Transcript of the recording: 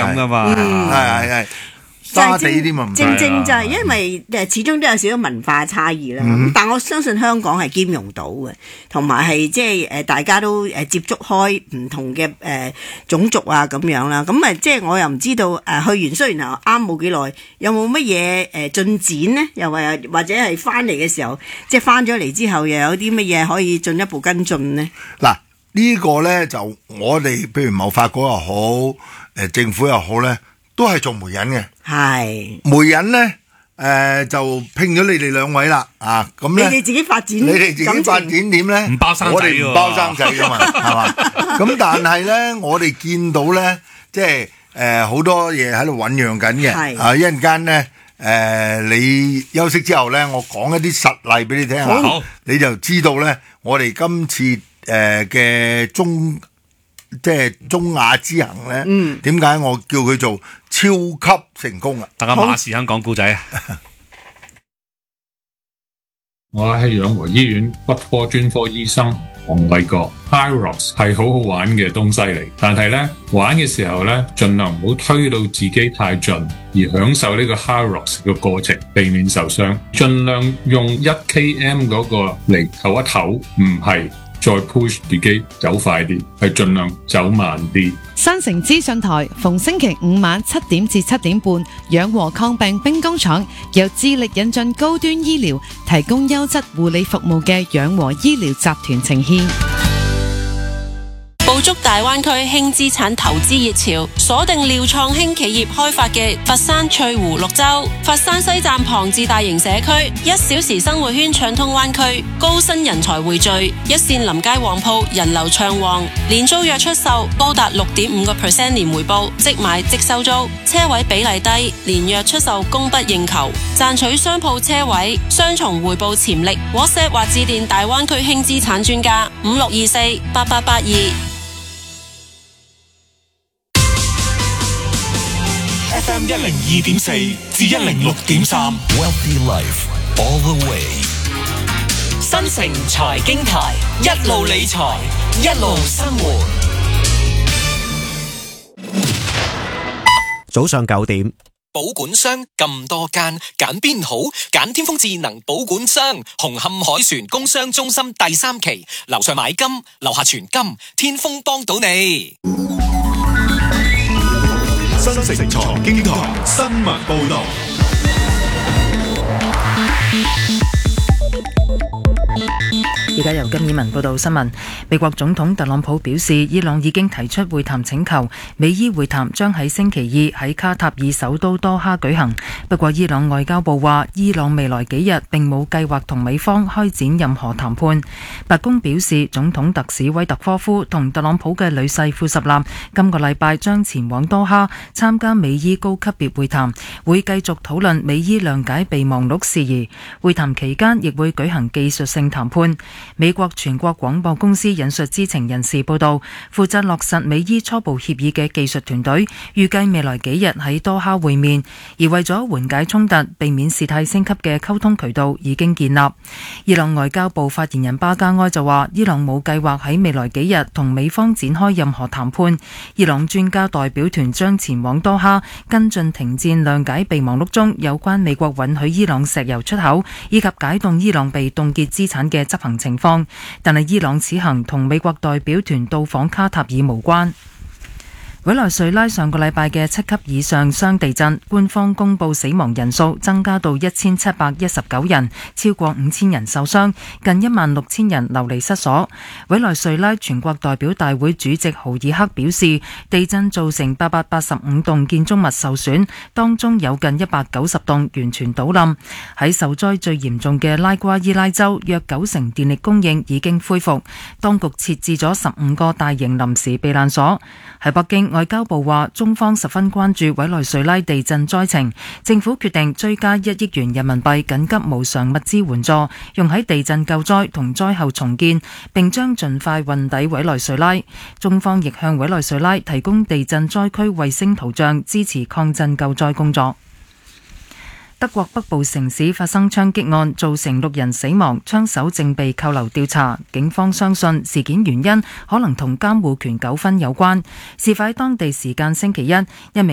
咁噶嘛。 係沙地啲嘛， 正就係因為始終都有少少文化差異啦。但我相信香港係兼容到嘅，同埋係即係大家都接觸開唔同嘅種族啊咁樣啦。咁即係我又唔知道去完雖然啱冇幾耐，有冇乜嘢進展呢？又或者係翻嚟嘅時候，即係翻咗嚟之後又有啲乜嘢可以進一步跟進呢？ 嗱，呢個咧就我哋譬如貿發局又好，政府又好咧，都係做媒人嘅。係媒人咧，就聘咗你哋兩位啦，咁咧， 你哋自己發展， 你哋自己發展點咧？ 唔包生仔， 我哋唔包生仔噶嘛，係嘛？咁但係咧，我哋見到咧，即係好多嘢喺度醞釀緊嘅。一陣間咧，你休息之後咧，我講一啲實例俾你聽下，你就知道咧，我哋今次嘅即係中亞之行咧，點解我叫佢做超級成功啊？ 等阿馬時亨講故仔啊！ 我係養和醫院骨科專科醫生黃偉國。Hyrox 係好好玩嘅東西嚟，但係咧玩嘅時候咧，盡量唔好推到自己太盡，而享受呢個 Hyrox 嘅過程，避免受傷。盡量用1km 嗰個嚟唞一唞，唔係再 push 自己走快啲，係盡量走慢啲。 新城資訊台逢星期五晚7點至7點半，養和抗病兵工廠由致力引進高端醫療，提供優質護理服務嘅養和醫療集團呈獻。 捕捉大灣區輕資產投資熱潮，鎖定廖創興企業開發嘅佛山翠湖綠洲、佛山西站旁至大型社區，1小時生活圈暢通灣區，高薪人才匯聚，一線臨街旺鋪人流暢旺，年租約出售高達6.5% 年回報，即買即收租，車位比例低，連約出售供不應求，賺取商鋪車位雙重回報潛力。WhatsApp 或致電大灣區輕資產專家56248882。 FM 102.4至106.3 Wealthy Life all the way。新城財經台，一路理財，一路生活。 早上9點。 保管商咁多間，揀邊好？揀天風智能保管商，紅磡海船工商中心第3期，樓上買金，樓下存金，天風幫到你。 新城財經台新聞報道。 而家由金以文報道新聞。美國總統特朗普表示，伊朗已經提出會談請求，美伊會談將喺星期2喺卡塔爾首都多哈舉行。不過伊朗外交部話，伊朗未來幾日並冇計劃同美方開展任何談判。白宮表示，總統特使威特科夫同特朗普嘅女婿庫什納今個禮拜將前往多哈參加美伊高級別會談，會繼續討論美伊諒解備忘錄事宜。會談期間亦會舉行技術性談判。美國全國廣播公司引述知情人士報道，負責落實美伊初步協議嘅技術團隊預計未來幾日喺多哈會面，而為咗緩解衝突、避免事態升級嘅溝通渠道已經建立。伊朗外交部發言人巴加埃就話，伊朗冇計劃喺未來幾日同美方展開任何談判。伊朗專家代表團將前往多哈跟進停戰諒解備忘錄中有關美國允許伊朗石油出口以及解凍伊朗被凍結資產嘅執行情況，但係伊朗此行同美國代表團到訪卡塔爾無關。委內瑞拉上個禮拜嘅7級以上雙地震，官方公布死亡人數增加到1719人，超過5000人受傷，近16000人流離失所。委內瑞拉全國代表大會主席豪爾克表示，地震造成885棟建築物受損，當中有近190棟完全倒冧。喺受災最嚴重嘅拉瓜伊拉州，約90%電力供應已經恢復，當局設置咗15個大型臨時避難所。喺北京，外交部話，中方十分關注委內瑞拉地震災情，政府決定追加1億元人民幣緊急無償物資援助，用喺地震救災同災後重建，並將盡快運抵委內瑞拉。中方亦向委內瑞拉提供地震災區衛星圖像，支持抗震救災工作。德國北部城市發生槍擊案，造成6人死亡，槍手正被扣留調查。警方相信事件原因可能同監護權糾紛有關。事發喺當地時間星期一，一名